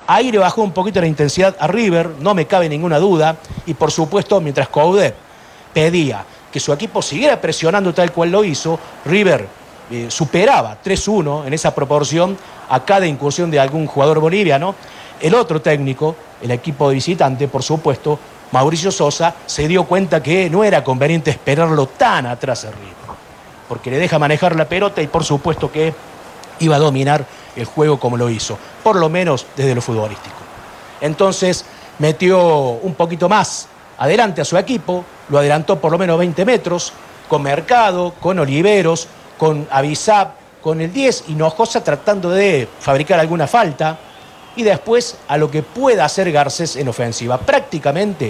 Ahí le bajó un poquito la intensidad a River, no me cabe ninguna duda. Y por supuesto, mientras Coudet pedía que su equipo siguiera presionando tal cual lo hizo, River superaba 3-1 en esa proporción a cada incursión de algún jugador boliviano. El otro técnico, el equipo de visitante, por supuesto, Mauricio Sosa, se dio cuenta que no era conveniente esperarlo tan atrás a River, porque le deja manejar la pelota y por supuesto que iba a dominar el juego como lo hizo, por lo menos desde lo futbolístico. Entonces metió un poquito más adelante a su equipo, lo adelantó por lo menos 20 metros, con Mercado, con Oliveros, con Avisab, con el 10, Hinojosa tratando de fabricar alguna falta, y después a lo que pueda hacer Garcés en ofensiva. Prácticamente,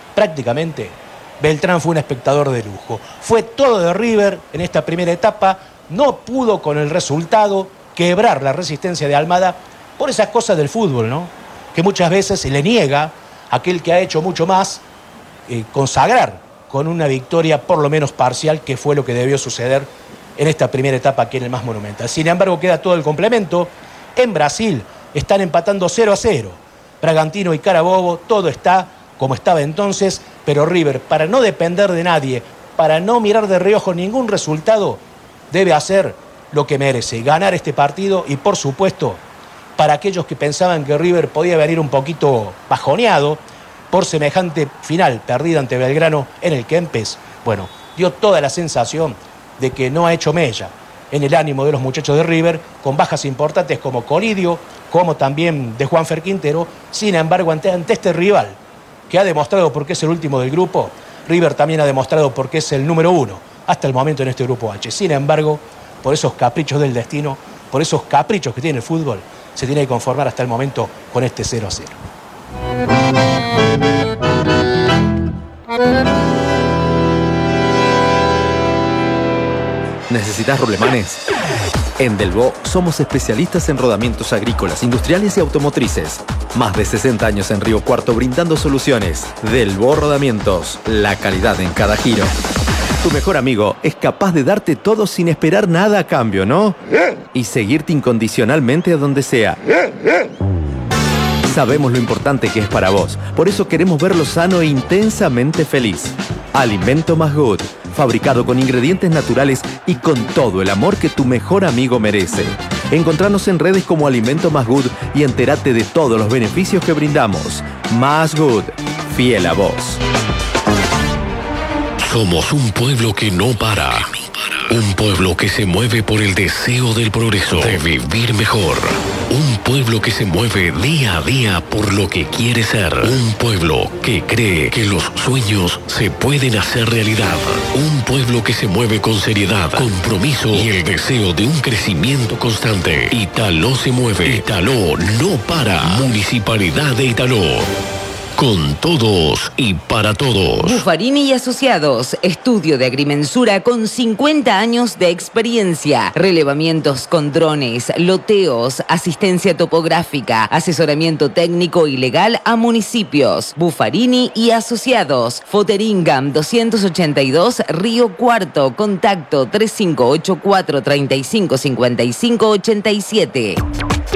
Beltrán fue un espectador de lujo. Fue todo de River en esta primera etapa, no pudo con el resultado quebrar la resistencia de Almada por esas cosas del fútbol, ¿no? Que muchas veces se le niega a aquel que ha hecho mucho más consagrar con una victoria por lo menos parcial, que fue lo que debió suceder en esta primera etapa aquí en el Más Monumental. Sin embargo, queda todo el complemento. En Brasil están empatando 0-0. Bragantino y Carabobo, todo está como estaba entonces, pero River, para no depender de nadie, para no mirar de reojo ningún resultado, debe hacer lo que merece, ganar este partido. Y por supuesto, para aquellos que pensaban que River podía venir un poquito bajoneado por semejante final perdida ante Belgrano en el Kempes, bueno, dio toda la sensación de que no ha hecho mella en el ánimo de los muchachos de River, con bajas importantes como Colidio, como también de Juanfer Quintero. Sin embargo, ante este rival, que ha demostrado por qué es el último del grupo, River también ha demostrado por qué es el número 1 hasta el momento en este grupo H. Sin embargo, por esos caprichos del destino, por esos caprichos que tiene el fútbol, se tiene que conformar hasta el momento con este 0-0. ¿Necesitas roblemanes? En Delvaux somos especialistas en rodamientos agrícolas, industriales y automotrices. Más de 60 años en Río Cuarto brindando soluciones. Delvaux Rodamientos, la calidad en cada giro. Tu mejor amigo es capaz de darte todo sin esperar nada a cambio, ¿no? Y seguirte incondicionalmente a donde sea. Sabemos lo importante que es para vos, por eso queremos verlo sano e intensamente feliz. Alimento Más Good, fabricado con ingredientes naturales y con todo el amor que tu mejor amigo merece. Encontranos en redes como Alimento Más Good y entérate de todos los beneficios que brindamos. Más Good, fiel a vos. Somos un pueblo que no para. Un pueblo que se mueve por el deseo del progreso, de vivir mejor. Un pueblo que se mueve día a día por lo que quiere ser. Un pueblo que cree que los sueños se pueden hacer realidad. Un pueblo que se mueve con seriedad, compromiso y el deseo de un crecimiento constante. Italó se mueve. Italó no para. Municipalidad de Italó. Con todos y para todos. Buffarini y Asociados, estudio de agrimensura con 50 años de experiencia. Relevamientos con drones, loteos, asistencia topográfica, asesoramiento técnico y legal a municipios. Buffarini y Asociados, Foteringam 282, Río Cuarto. Contacto 3584 355587.